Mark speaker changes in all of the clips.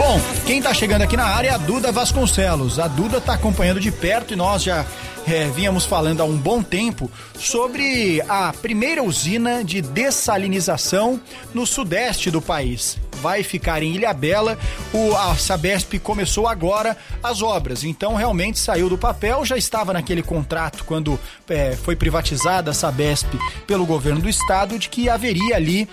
Speaker 1: Bom, quem tá chegando aqui na área é a Duda Vasconcelos. A Duda tá acompanhando de perto e nós já vínhamos falando há um bom tempo sobre a primeira usina de dessalinização no sudeste do país. Vai ficar em Ilhabela. A Sabesp começou agora as obras, então realmente saiu do papel, já estava naquele contrato quando foi privatizada a Sabesp pelo governo do estado, de que haveria ali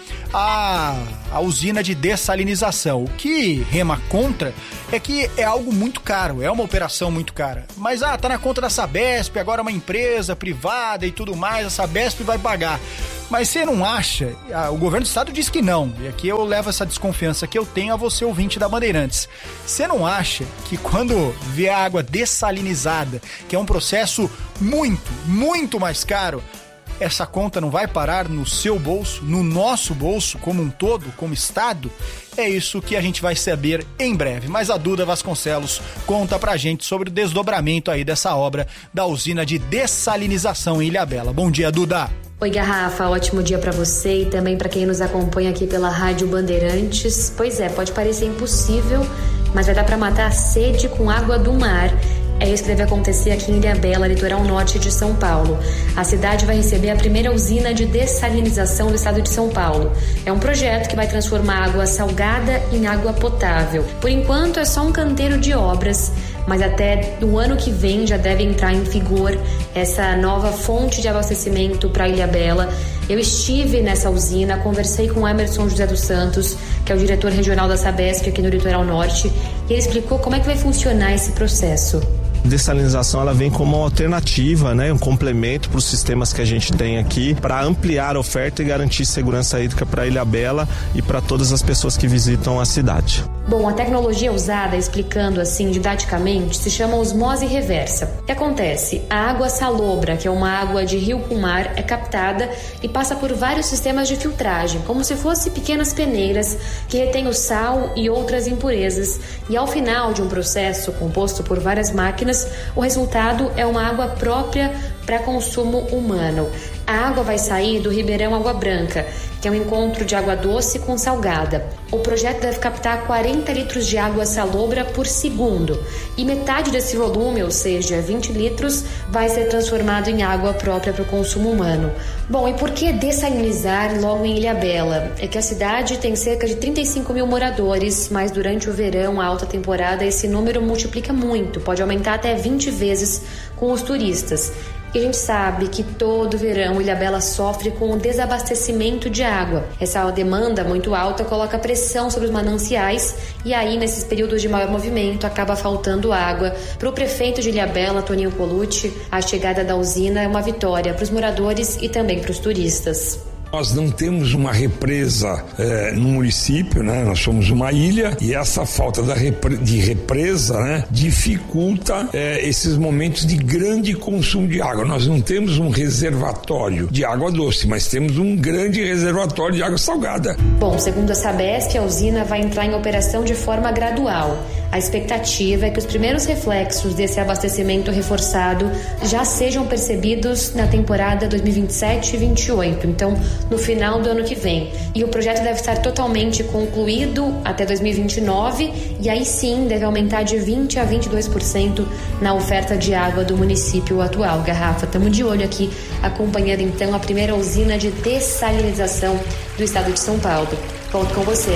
Speaker 1: a usina de dessalinização. O que rema contra é que é algo muito caro, é uma operação muito cara. Mas tá na conta da Sabesp, agora é uma empresa privada e tudo mais, a Sabesp vai pagar. Mas você não acha, o governo do estado diz que não, e aqui eu levo essa desconfiança que eu tenho a você, ouvinte da Bandeirantes. Você não acha que quando vê a água dessalinizada, que é um processo muito, muito mais caro, essa conta não vai parar no seu bolso, no nosso bolso como um todo, como estado? É isso que a gente vai saber em breve. Mas a Duda Vasconcelos conta pra gente sobre o desdobramento aí dessa obra da usina de dessalinização em Ilhabela. Bom dia, Duda.
Speaker 2: Oi, Garrafa, ótimo dia pra você e também pra quem nos acompanha aqui pela Rádio Bandeirantes. Pois é, pode parecer impossível, mas vai dar pra matar a sede com água do mar. É isso que deve acontecer aqui em Ilhabela, litoral norte de São Paulo. A cidade vai receber a primeira usina de dessalinização do estado de São Paulo. É um projeto que vai transformar água salgada em água potável. Por enquanto é só um canteiro de obras, mas até o ano que vem já deve entrar em vigor essa nova fonte de abastecimento para Ilhabela. Eu estive nessa usina, conversei com o Emerson José dos Santos, que é o diretor regional da Sabesp aqui no litoral norte, e ele explicou como é que vai funcionar esse processo.
Speaker 3: Dessalinização, ela vem como uma alternativa, né, um complemento para os sistemas que a gente tem aqui, para ampliar a oferta e garantir segurança hídrica para Ilhabela e para todas as pessoas que visitam a cidade.
Speaker 2: Bom, a tecnologia usada, explicando assim didaticamente, se chama osmose reversa. O que acontece? A água salobra, que é uma água de rio com mar, é captada e passa por vários sistemas de filtragem, como se fossem pequenas peneiras que retêm o sal e outras impurezas. E ao final de um processo composto por várias máquinas, o resultado é uma água própria para consumo humano. A água vai sair do Ribeirão Água Branca, que é um encontro de água doce com salgada. O projeto deve captar 40 litros de água salobra por segundo, e metade desse volume, ou seja, 20 litros, vai ser transformado em água própria para o consumo humano. Bom, e por que dessalinizar logo em Ilhabela? É que a cidade tem cerca de 35 mil moradores, mas durante o verão, a alta temporada, esse número multiplica muito, pode aumentar até 20 vezes com os turistas. E a gente sabe que todo verão Ilhabela sofre com o desabastecimento de água. Essa demanda muito alta coloca pressão sobre os mananciais e aí, nesses períodos de maior movimento, acaba faltando água. Para o prefeito de Ilhabela, Toninho Colucci, a chegada da usina é uma vitória para os moradores e também para os turistas.
Speaker 4: Nós não temos uma represa no município, né? Nós somos uma ilha e essa falta de represa, né, dificulta esses momentos de grande consumo de água. Nós não temos um reservatório de água doce, mas temos um grande reservatório de água salgada.
Speaker 2: Bom, segundo a Sabesp, a usina vai entrar em operação de forma gradual. A expectativa é que os primeiros reflexos desse abastecimento reforçado já sejam percebidos na temporada 2027 e 2028. Então, no final do ano que vem. E o projeto deve estar totalmente concluído até 2029 e aí sim deve aumentar de 20% a 22% na oferta de água do município atual. Garrafa, estamos de olho aqui acompanhando então a primeira usina de dessalinização do estado de São Paulo. Volto com você.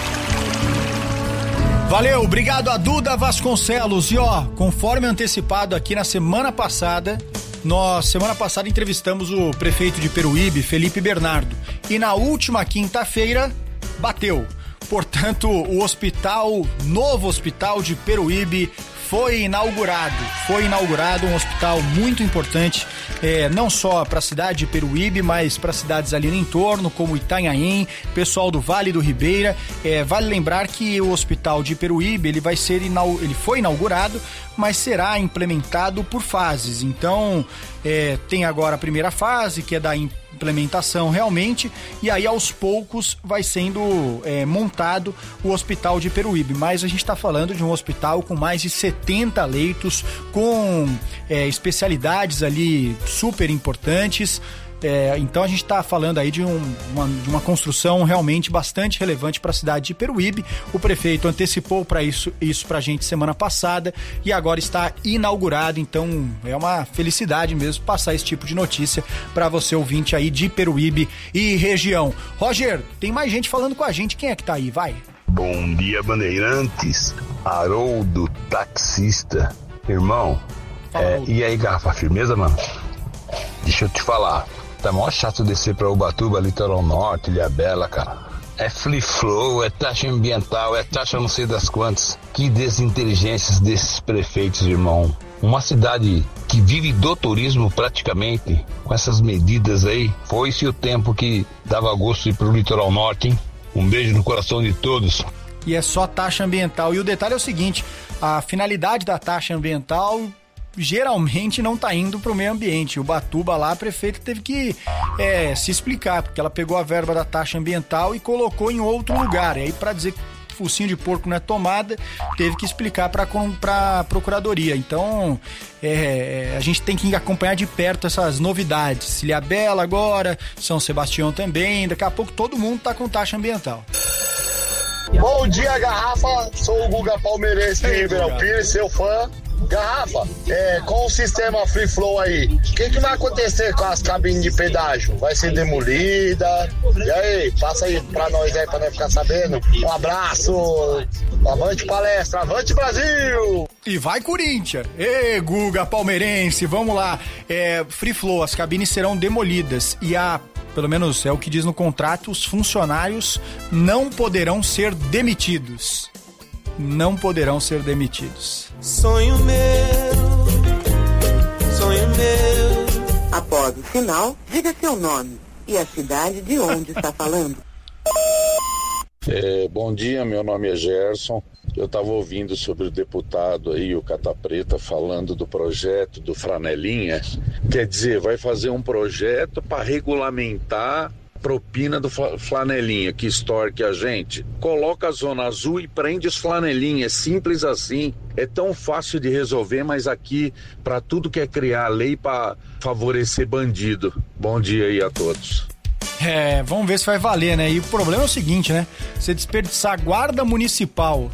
Speaker 1: Valeu, obrigado a Duda Vasconcelos. E conforme antecipado aqui na semana passada entrevistamos o prefeito de Peruíbe, Felipe Bernardo, e na última quinta-feira bateu. Portanto, o novo hospital de Peruíbe foi inaugurado um hospital muito importante, não só para a cidade de Peruíbe, mas para cidades ali no entorno, como Itanhaém, pessoal do Vale do Ribeira. Vale lembrar que o hospital de Peruíbe ele foi inaugurado, mas será implementado por fases. Então, tem agora a primeira fase, que é da implementação realmente, e aí aos poucos vai sendo montado o hospital de Peruíbe. Mas a gente está falando de um hospital com mais de 70 leitos, com especialidades ali super importantes. Então a gente está falando aí de uma construção realmente bastante relevante para a cidade de Peruíbe. O prefeito antecipou para isso para a gente semana passada e agora está inaugurado. Então é uma felicidade mesmo passar esse tipo de notícia para você ouvinte aí de Peruíbe e região. Roger, tem mais gente falando com a gente. Quem é que tá aí? Vai.
Speaker 5: Bom dia, Bandeirantes. Haroldo, taxista. Irmão, e aí, garrafa, firmeza, mano? Deixa eu te falar. Tá mó chato descer pra Ubatuba, Litoral Norte, Ilhabela, cara. É free flow, é taxa ambiental, é taxa não sei das quantas. Que desinteligências desses prefeitos, irmão. Uma cidade que vive do turismo praticamente, com essas medidas aí, foi-se o tempo que dava gosto de ir pro Litoral Norte, hein? Um beijo no coração de todos.
Speaker 1: E é só taxa ambiental. E o detalhe é o seguinte, a finalidade da taxa ambiental geralmente não tá indo pro meio ambiente. O Ubatuba lá, a prefeita teve que se explicar, porque ela pegou a verba da taxa ambiental e colocou em outro lugar. E aí, pra dizer que focinho de porco não é tomada, teve que explicar pra procuradoria. Então, a gente tem que acompanhar de perto essas novidades. Ilhabela agora, São Sebastião também, daqui a pouco todo mundo tá com taxa ambiental.
Speaker 6: Bom dia, garrafa, sou o Guga Palmeirense de Ribeirão Pires, seu fã. Garrafa, com o sistema Free Flow aí, o que vai acontecer com as cabines de pedágio? Vai ser demolida? E aí, passa aí pra nós aí, pra nós ficar sabendo. Um abraço, avante palestra, avante Brasil!
Speaker 1: E vai Corinthians! Ê, Guga Palmeirense, vamos lá. Free Flow, as cabines serão demolidas e pelo menos é o que diz no contrato, os funcionários não poderão ser demitidos. Não poderão ser demitidos.
Speaker 7: Sonho meu. Após o sinal, diga seu nome e a cidade de onde está falando.
Speaker 8: Bom dia, meu nome é Gerson. Eu estava ouvindo sobre o deputado aí, o Cata Preta, falando do projeto do Flanelinha. Quer dizer, vai fazer um projeto para regulamentar propina do flanelinha que extorque a gente. Coloca a zona azul e prende os flanelinhas, simples assim. É tão fácil de resolver, mas aqui para tudo quer criar lei para favorecer bandido. Bom dia aí a todos.
Speaker 1: Vamos ver se vai valer, né? E o problema é o seguinte, né? Você desperdiçar guarda municipal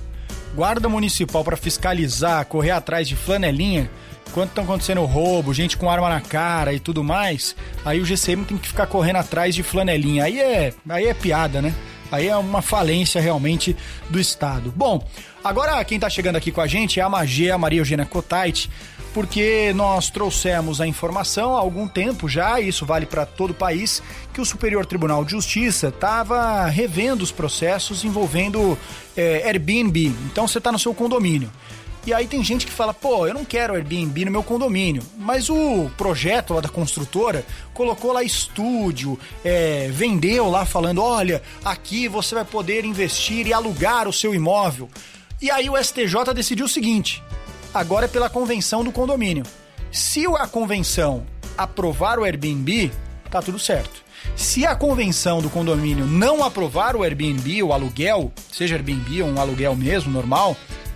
Speaker 1: para fiscalizar, correr atrás de flanelinha, quando estão acontecendo roubo, gente com arma na cara e tudo mais, aí o GCM tem que ficar correndo atrás de flanelinha. Aí é piada, né? Aí é uma falência realmente do Estado. Bom, agora quem tá chegando aqui com a gente é a Magê, a Maria Eugênia Cotait, porque nós trouxemos a informação há algum tempo já, e isso vale para todo o país, que o Superior Tribunal de Justiça estava revendo os processos envolvendo Airbnb. Então você tá no seu condomínio. E aí tem gente que fala, eu não quero Airbnb no meu condomínio, mas o projeto lá da construtora colocou lá estúdio, vendeu lá falando, olha, aqui você vai poder investir e alugar o seu imóvel. E aí o STJ decidiu o seguinte, agora é pela convenção do condomínio. Se a convenção aprovar o Airbnb, tá tudo certo. Se a convenção do condomínio não aprovar o Airbnb, o aluguel, seja Airbnb ou um aluguel mesmo, normal,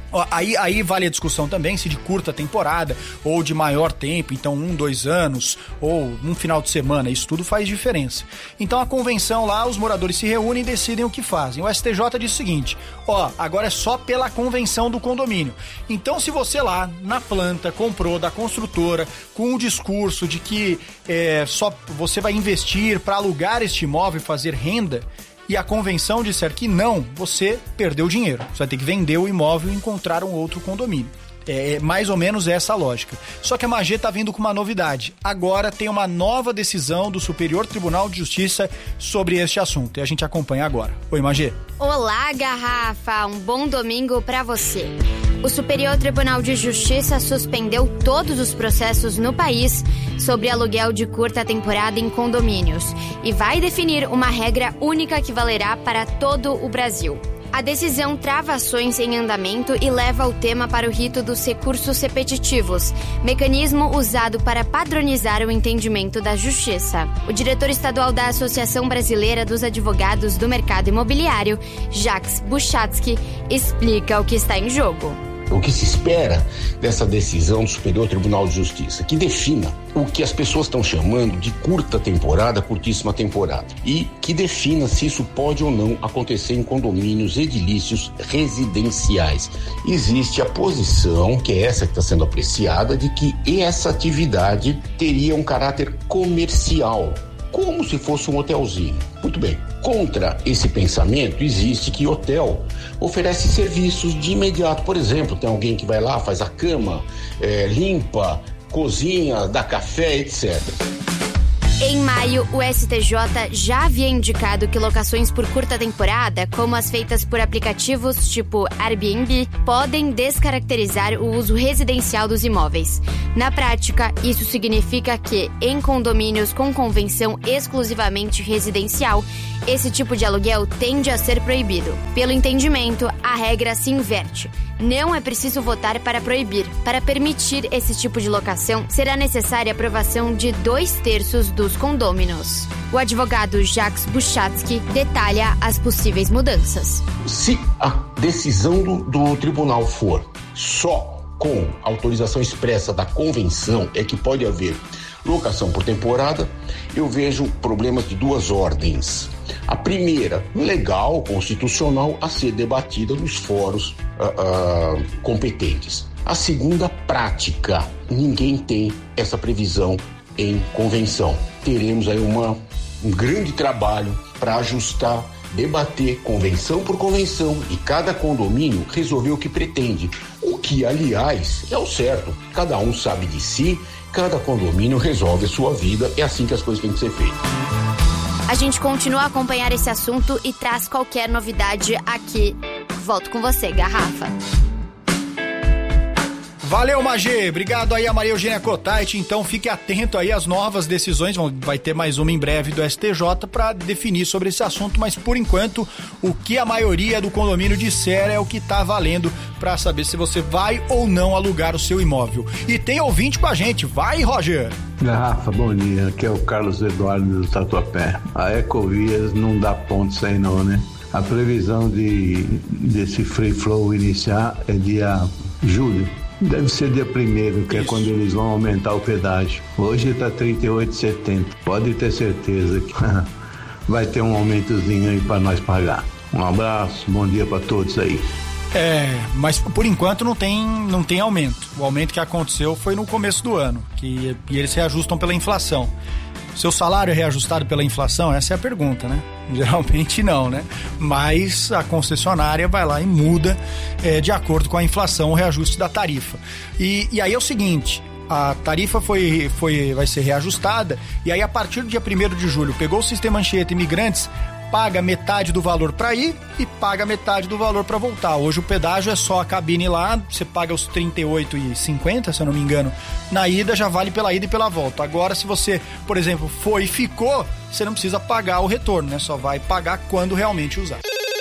Speaker 1: aí vale a discussão também se de curta temporada ou de maior tempo, então 1-2 anos ou um final de semana, isso tudo faz diferença. Então a convenção lá, os moradores se reúnem e decidem o que fazem. O STJ diz o seguinte, agora é só pela convenção do condomínio. Então se você lá na planta comprou da construtora com o discurso de que só você vai investir para alugar este imóvel e fazer renda, e a convenção disser que não, você perdeu dinheiro. Você vai ter que vender o imóvel e encontrar um outro condomínio. É mais ou menos essa a lógica. Só que a Magê tá vindo com uma novidade. Agora tem uma nova decisão do Superior Tribunal de Justiça sobre este assunto. E a gente acompanha agora. Oi, Magê.
Speaker 9: Olá, Garrafa. Um bom domingo pra você. O Superior Tribunal de Justiça suspendeu todos os processos no país sobre aluguel de curta temporada em condomínios e vai definir uma regra única que valerá para todo o Brasil. A decisão trava ações em andamento e leva o tema para o rito dos recursos repetitivos, mecanismo usado para padronizar o entendimento da Justiça. O diretor estadual da Associação Brasileira dos Advogados do Mercado Imobiliário, Jacques Buchatsky, explica o que está em jogo.
Speaker 10: O que se espera dessa decisão do Superior Tribunal de Justiça? Que defina o que as pessoas estão chamando de curta temporada, curtíssima temporada. E que defina se isso pode ou não acontecer em condomínios edilícios residenciais. Existe a posição, que é essa que está sendo apreciada, de que essa atividade teria um caráter comercial, como se fosse um hotelzinho. Muito bem. Contra esse pensamento, existe que hotel oferece serviços de imediato. Por exemplo, tem alguém que vai lá, faz a cama, limpa, cozinha, dá café, etc.
Speaker 9: Em maio, o STJ já havia indicado que locações por curta temporada, como as feitas por aplicativos tipo Airbnb, podem descaracterizar o uso residencial dos imóveis. Na prática, isso significa que, em condomínios com convenção exclusivamente residencial, esse tipo de aluguel tende a ser proibido. Pelo entendimento, a regra se inverte. Não é preciso votar para proibir. Para permitir esse tipo de locação, será necessária a aprovação de 2/3 dos condôminos. O advogado Jacques Buchatsky detalha as possíveis mudanças.
Speaker 10: Se a decisão do tribunal for só com autorização expressa da convenção é que pode haver locação por temporada, eu vejo problemas de duas ordens. A primeira, legal, constitucional, a ser debatida nos fóruns competentes. A segunda, prática. Ninguém tem essa previsão em convenção. Teremos aí um grande trabalho para ajustar, debater convenção por convenção e cada condomínio resolver o que pretende. O que, aliás, é o certo. Cada um sabe de si, cada condomínio resolve a sua vida. É assim que as coisas têm que ser feitas.
Speaker 9: A gente continua a acompanhar esse assunto e traz qualquer novidade aqui. Volto com você, Garrafa.
Speaker 1: Valeu, Magê. Obrigado aí a Maria Eugênia Cottait. Então fique atento aí às novas decisões. Vai ter mais uma em breve do STJ para definir sobre esse assunto, mas por enquanto o que a maioria do condomínio disser é o que está valendo para saber se você vai ou não alugar o seu imóvel. E tem ouvinte com a gente. Vai, Roger!
Speaker 11: Garrafa, bom dia. Aqui é o Carlos Eduardo do Tatuapé. A Ecovias não dá ponto sem não, né? A previsão desse free flow iniciar é dia julho. Deve ser dia 1º, que é quando eles vão aumentar o pedágio. Hoje está R$ 38,70. Pode ter certeza que vai ter um aumentozinho aí para nós pagar. Um abraço, bom dia para todos aí.
Speaker 1: Mas por enquanto não tem aumento. O aumento que aconteceu foi no começo do ano, e eles reajustam pela inflação. Seu salário é reajustado pela inflação? Essa é a pergunta, né? Geralmente não, né? Mas a concessionária vai lá e muda de acordo com a inflação o reajuste da tarifa. E aí é o seguinte, a tarifa vai ser reajustada, e aí a partir do dia 1º de julho, pegou o sistema Anchieta Imigrantes, paga metade do valor para ir e paga metade do valor para voltar. Hoje o pedágio é só a cabine lá, você paga os R$ 38,50, se eu não me engano, na ida, já vale pela ida e pela volta. Agora, se você, por exemplo, foi e ficou, você não precisa pagar o retorno, né? Só vai pagar quando realmente usar.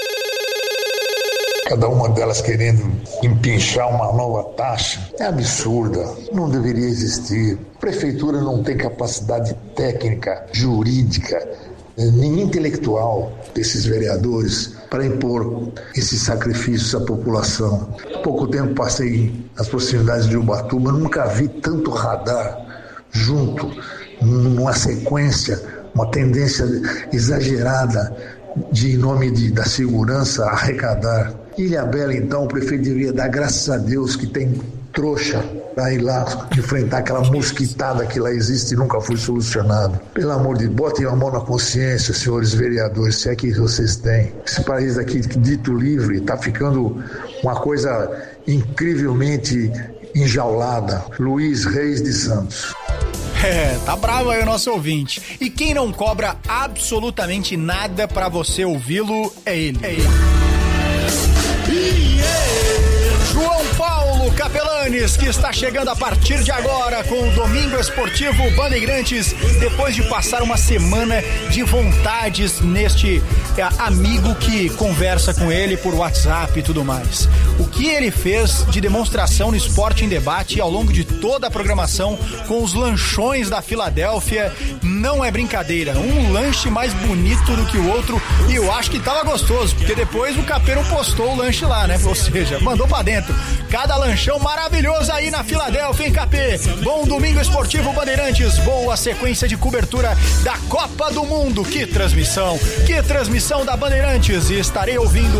Speaker 12: Cada uma delas querendo empinchar uma nova taxa é absurda, não deveria existir. A prefeitura não tem capacidade técnica, jurídica, nem intelectual desses vereadores para impor esses sacrifícios à população. Há pouco tempo passei nas proximidades de Ubatuba, nunca vi tanto radar junto, numa sequência, uma tendência exagerada de, em nome da segurança, arrecadar. Ilhabela, então, o prefeito deveria dar graças a Deus que tem trouxa para ir lá enfrentar aquela mosquitada que lá existe e nunca foi solucionada. Pelo amor de Deus, botem a mão na consciência, senhores vereadores, se é que vocês têm. Esse país aqui, dito livre, está ficando uma coisa incrivelmente enjaulada. Luiz Reis de Santos.
Speaker 1: Tá bravo aí o nosso ouvinte. E quem não cobra absolutamente nada pra você ouvi-lo é ele. João Paulo Capelani, Nunes, que está chegando a partir de agora com o Domingo Esportivo Bandeirantes, depois de passar uma semana de vontades neste amigo que conversa com ele por WhatsApp e tudo mais. O que ele fez de demonstração no Esporte em Debate ao longo de toda a programação com os lanchões da Filadélfia não é brincadeira. Um lanche mais bonito do que o outro, e eu acho que tava gostoso, porque depois o Capeiro postou o lanche lá, né? Ou seja, mandou pra dentro. Cada lanchão maravilhoso aí na Filadélfia, hein, Capê? Bom Domingo Esportivo Bandeirantes, boa sequência de cobertura da Copa do Mundo. Que transmissão da Bandeirantes, e estarei ouvindo